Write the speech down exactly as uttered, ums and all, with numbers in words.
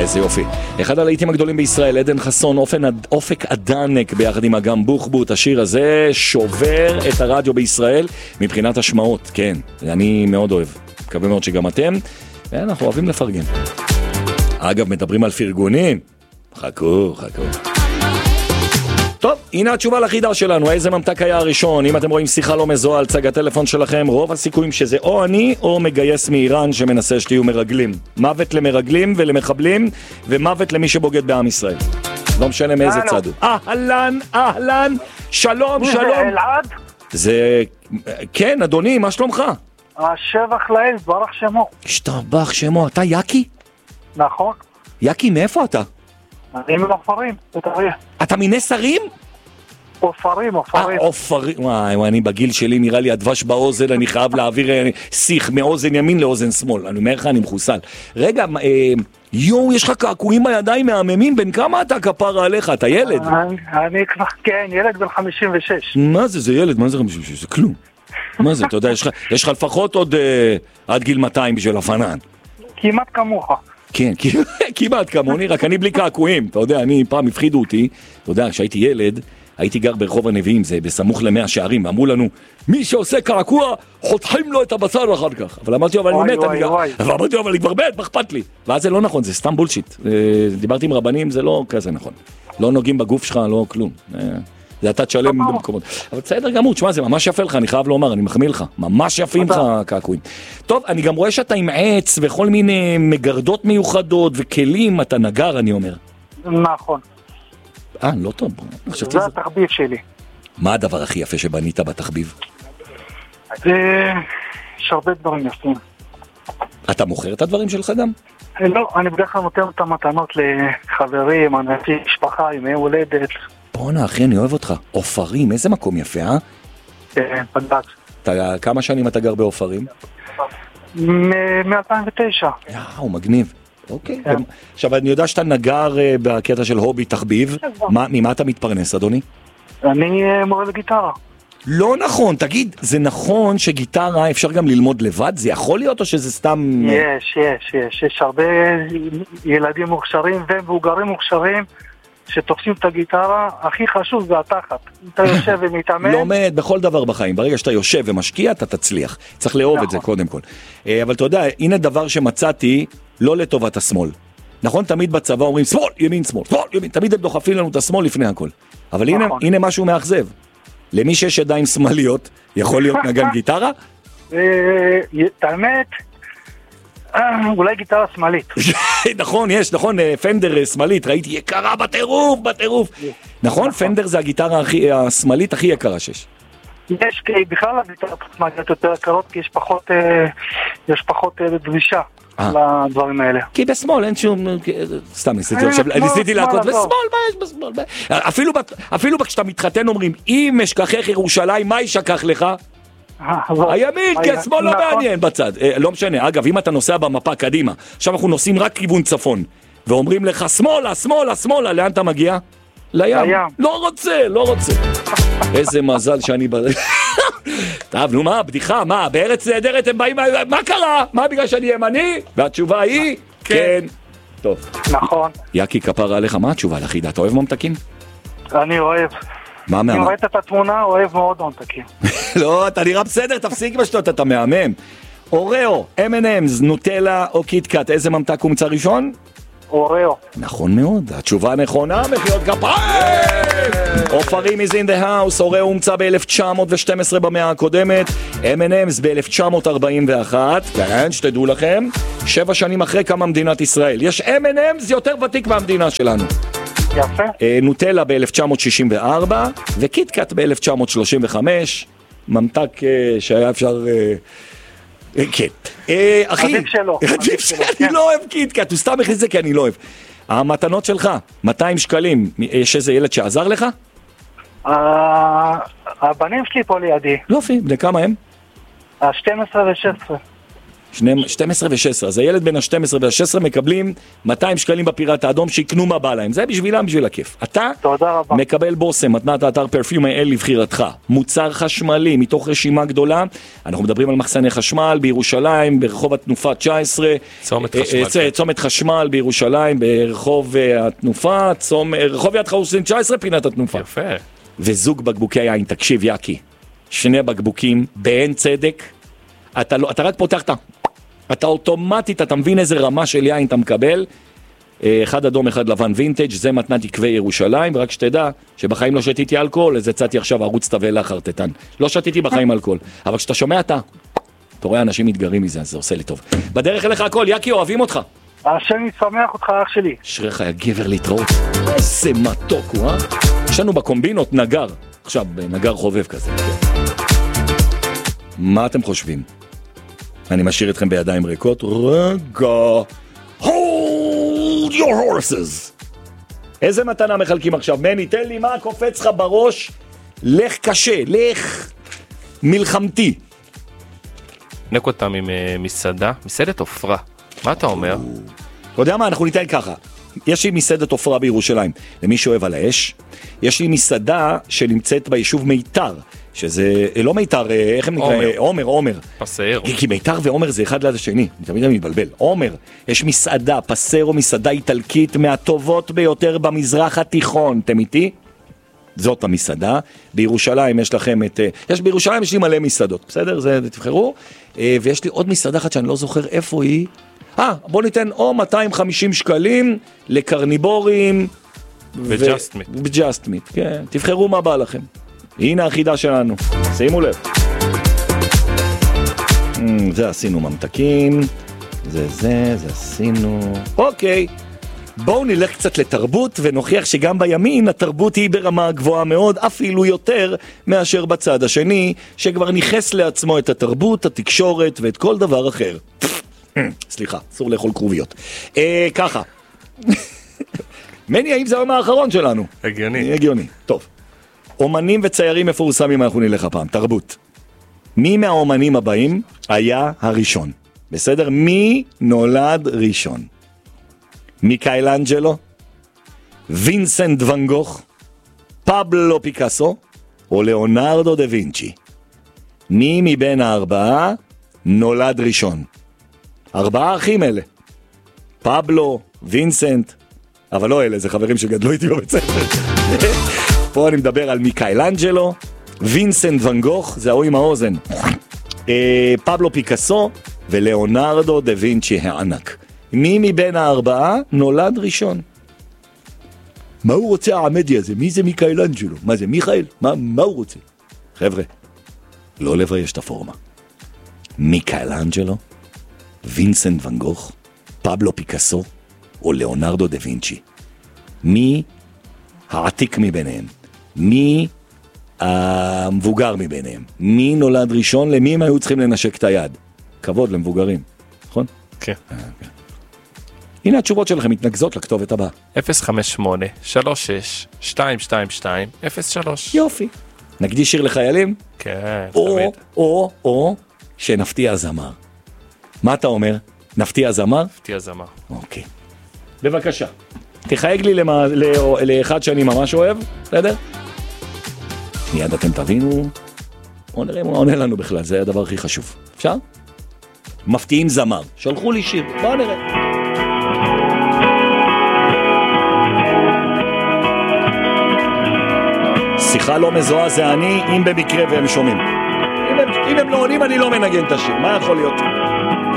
איזה יופי. אחד הלהיטים הגדולים בישראל, עדן חסון, אופק עדנק ביחד עם אגם בוחבוט. השיר הזה שובר את הרדיו בישראל מבחינת השמעות, כן, אני מאוד אוהב, מקווה מאוד שגם אתם, ואנחנו אוהבים לפרגן. אגב, מדברים על פרגונים, חכו, חכו. טוב, הנה התשובה לחידה שלנו, איזה ממתק היה הראשון? אם אתם רואים שיחה לא מזוהה על צג הטלפון שלכם, רוב הסיכויים שזה או אני או מגייס מאיראן שמנסה שתהיו מרגלים. מוות למרגלים ולמחבלים, ומוות למי שבוגד בעם ישראל. לא משנה מאיזה צד הוא. אהלן, אהלן, שלום, שלום. זה אלעד? זה, כן, אדוני, מה שלומך? השבח לאל, ברח שמו. השתבח שמו, אתה יקי? נכון. יקי, מאיפה אתה? אני מאופרים, בטריה. אתה מנס הרים? אופרים, אופרים. אה, אופרים. וואי, אני בגיל שלי נראה לי הדבש באוזן, אני חייב להעביר שיח מאוזן ימין לאוזן שמאל. אני אומר לך, אני מחוסל. רגע, אה, יו, יש לך קעקועים בידיים מהממים, בין כמה אתה כפרה עליך? אתה ילד? אני, אני כבר, כן, ילד בן חמישים ושש. מה זה, זה ילד? מה זה חמישים ושש? זה כלום. מה זה, אתה יודע, יש לך, יש לך לפחות עוד אה, עד גיל מאתיים בשביל הפנן. כמעט כמוך. כן, כמעט כמוני, רק אני בלי קעקועים. אתה יודע, אני פעם הפחידו אותי, אתה יודע, כשהייתי ילד, הייתי גר ברחוב הנביאים, זה בסמוך למאה שערים, ואמרו לנו, מי שעושה קעקוע, חותכים לו את הבשר אחר כך. אבל אמרתי, אבל אני מת, אני גר... אבל אמרתי, אבל אני כבר מת, מה אכפת לי? ואז זה לא נכון, זה סתם בולשיט. דיברתי עם רבנים, זה לא כזה נכון. לא נוגעים בגוף שלך, לא כלום. זה אתה תשלם במקומות. אבל בסדר גמור, תשמע, זה ממש יפה לך, אני חייב לומר, אני מחמיא לך. ממש יפים לך קעקועים. טוב, אני גם רואה שאתה עם עץ וכל מיני מגרדות מיוחדות וכלים, אתה נגר, אני אומר. נכון. אה, לא טוב. זה התחביב שלי. מה הדבר הכי יפה שבנית בתחביב? יש הרבה דברים יפים. אתה מוכר את הדברים שלך גם? לא, אני בדרך כלל נותן את המתנות לחברים, אנשים, משפחה, ימי הולדת. בואנה, אחי, אני אוהב אותך. אופרים, איזה מקום יפה, אה? כן, פגעת. כמה שנים אתה גר באופרים? מ-אלפיים ותשע. יאו, מגניב. אוקיי. עכשיו, אני יודע שאתה נגר בקטע של הובי תחביב. ממה אתה מתפרנס, אדוני? אני מורה לגיטרה. לא נכון, תגיד, זה נכון שגיטרה אפשר גם ללמוד לבד? זה יכול להיות או שזה סתם... יש, יש, יש. יש הרבה ילדים מוכשרים ומבוגרים מוכשרים שתופסים את הגיטרה, הכי חשוב זה התחת. אתה יושב ומתאמן. לומד בכל דבר בחיים. ברגע שאתה יושב ומשקיע, אתה תצליח. צריך לאהוב את זה קודם כל. אבל אתה יודע, הנה דבר שמצאתי לא לטובת השמאל. נכון? תמיד בצבא אומרים, שמאל, ימין, שמאל, שמאל, ימין. תמיד הם דוחפים לנו את השמאל לפני הכל. אבל הנה, הנה משהו מאכזב. למי שיש ידיים שמאליות, יכול להיות נגן גיטרה? האמת, אולי גיטרה שמאלית. נכון, יש, נכון, פנדר שמאלית, ראיתי יקרה בטירוף, בטירוף. נכון, פנדר זה הגיטרה השמאלית הכי יקרה שיש. יש, בכלל הגיטרות שמאליות יותר יקרות, כי יש פחות, יש פחות דרישה לדברים האלה. כי בשמאל אין שום, סתם ניסיתי להכות, בשמאל, מה יש בשמאל? אפילו כשאתה מתחתן אומרים, אם אשכחך ירושלים, מה ישכח לך? הימין, כי השמאל לא מעניין בצד. לא משנה, אגב, אם אתה נוסע במפה קדימה, עכשיו אנחנו נוסעים רק כיוון צפון, ואומרים לך, שמאלה, שמאלה, שמאלה, לאן אתה מגיע? לים. לא רוצה, לא רוצה. איזה מזל שאני... טוב, נו מה, בדיחה, מה, בארץ נהדרת הם באים, מה קרה? מה, בגלל שאני ימני? והתשובה היא, כן. טוב. נכון. יקי כפרה עליך, מה התשובה לחידה? אתה אוהב ממתקים? אני אוהב. מה מהמם? אני ראית את התמונה, אוהב מאוד ממתקים. לא, אתה נראה בסדר, תפסיק בשטות, אתה מהמם. אוריאו, אם אנד אמס, נוטלה או קיטקאט, איזה ממתק הוא מוצא ראשון? אוריאו. נכון מאוד, התשובה הנכונה, מחיאות כפיים! אופרים is in the house, אוריאו הומצא ב-אלף תשע מאות ושתים עשרה במאה הקודמת, אם אנד אמס ב-אלף תשע מאות ארבעים ואחת, כן, שתדעו לכם, שבע שנים אחרי קמה מדינת ישראל. יש אם אנד אמס יותר ותיק מהמדינה שלנו. יפה. נוטלה ב-אלף תשע מאות שישים וארבע, וקיטקאט ב-אלף תשע מאות שלושים וחמש, ממתק שהיה אפשר... כן. אחי, עדיף שלא. עדיף שלא, אני לא אוהב קיטקאט, הוא סתם הכניס זה כי אני לא אוהב. המתנות שלך, מאתיים שקלים, יש איזה ילד שעזר לך? הבנים שלי פה לידי. יופי, בני כמה הם? ה-שתים עשרה ו-שש עשרה. שתים עשרה ו-שש עשרה, אז הילד בין ה-שתים עשרה וה-שש עשרה מקבלים מאתיים שקלים בפיראט האדום שיקנו מה בא להם, זה בשבילם, בשביל הכיף. אתה מקבל בושם, מתנת האתר פרפיום אל לבחירתך, מוצר חשמלי מתוך רשימה גדולה, אנחנו מדברים על מחסני חשמל בירושלים, ברחוב התנופה תשע עשרה, צומת חשמל, צומת חשמל בירושלים, ברחוב התנופה, רחוב יד חרוסין תשע עשרה, פינת התנופה. יפה. וזוג בקבוקי יין, תקשיב יקי, שני בקבוקים, באין צדק, אתה, לא, אתה רק פותח את ה... אתה אוטומטית, אתה מבין איזה רמה של יין אתה מקבל, אחד אדום, אחד לבן וינטג', זה מתנת עקבי ירושלים, ורק שתדע שבחיים לא שתיתי אלכוהול, אז יצאתי עכשיו ערוץ תבלה חרטטן. לא שתיתי בחיים אלכוהול, אבל כשאתה שומע אתה, אתה רואה אנשים מתגרים מזה, אז זה עושה לי טוב. בדרך אליך הכל, יקי, אוהבים אותך. השם ישמח אותך, אח שלי. אשריך, יא גבר להתראות. איזה מתוק הוא, אה? יש לנו בקומבינות נגר, עכשיו נגר חובב כזה. מה אתם חושבים? אני משאיר אתכם בידיים ריקות. רגע. Hold your horses. איזה מתנה מחלקים עכשיו? מני, תן לי מה קופץ לך בראש. לך קשה, לך מלחמתי. נק אותם עם uh, מסעדה, מסעדת אופרה. מה אתה אומר? אתה יודע מה? אנחנו ניתן ככה. יש לי מסעדת אופרה בירושלים, למי שאוהב על האש. יש לי מסעדה שנמצאת ביישוב מיתר, שזה לא מיתר, איך הם נקרא? עומר, עומר. פסר. כי מיתר ועומר זה אחד ליד השני, תמיד אני מתבלבל. עומר, יש מסעדה, פסר או מסעדה איטלקית מהטובות ביותר במזרח התיכון, אתם איתי? זאת המסעדה. בירושלים יש לכם את... יש בירושלים יש לי מלא מסעדות, בסדר? זה תבחרו. ויש לי עוד מסעדה אחת שאני לא זוכר איפה היא. אה, בוא ניתן או מאתיים וחמישים שקלים לקרניבורים וג'אסט מיט. וג'אסט מיט, כן. תבחרו מה בא לכם. הנה החידה שלנו. שימו לב. זה עשינו ממתקים. זה זה, זה עשינו. אוקיי. בואו נלך קצת לתרבות ונוכיח שגם בימין התרבות היא ברמה גבוהה מאוד, אפילו יותר מאשר בצד השני, שכבר ניחס לעצמו את התרבות, התקשורת ואת כל דבר אחר. סליחה, אסור לאכול קרוביות. אה, ככה. מני, האם זה היום האחרון שלנו? הגיוני. הגיוני, טוב. אומנים וציירים מפורסמים, אנחנו נלך הפעם, תרבות. מי מהאומנים הבאים היה הראשון? בסדר? מי נולד ראשון? מיקיילנג'לו, וינסנט ואן גוך, פבלו פיקאסו או ליאונרדו דה וינצ'י? מי מבין הארבעה נולד ראשון? ארבעה אחים אלה, פבלו, וינסנט, אבל לא אלה, זה חברים שגדלו איתי בבית ספר. פה אני מדבר על מיקיילנג'לו, וינסנט ואן גוך, זה ההוא עם האוזן, פבלו פיקאסו וליאונרדו דה וינצ'י הענק. מי מבין הארבעה נולד ראשון? מה הוא רוצה העמדי הזה? מי זה מיקיילנג'לו? מה זה מיכאל? מה, מה הוא רוצה? חבר'ה, לא לבייש את הפורמה. מיקיילנג'לו, וינסנט ואן גוך, פבלו פיקאסו או ליאונרדו דה וינצ'י? מי העתיק מביניהם? מי המבוגר מביניהם? מי נולד ראשון? למי הם היו צריכים לנשק את היד? כבוד למבוגרים, נכון? כן. הנה התשובות שלכם מתנגזות לכתובת הבאה. אפס חמש שמונה שלוש שש שתיים שתיים שתיים אפס שלוש. יופי. נקדיש שיר לחיילים? כן, או, תמיד. או, או, שנפתיע זמר. מה אתה אומר? נפתיע זמר? נפתיע זמר. אוקיי. בבקשה. תחייג לי למה, לא, לאחד שאני ממש אוהב, בסדר? מיד אתם תבינו. בואו נראה אם הוא עונה לנו בכלל, זה הדבר הכי חשוב. אפשר? מפתיעים זמר. שלחו לי שיר. בואו נראה. שיחה לא מזוהה זה אני, אם במקרה והם שומעים. אם הם, אם הם לא עונים, אני לא מנגן את השיר. מה יכול להיות?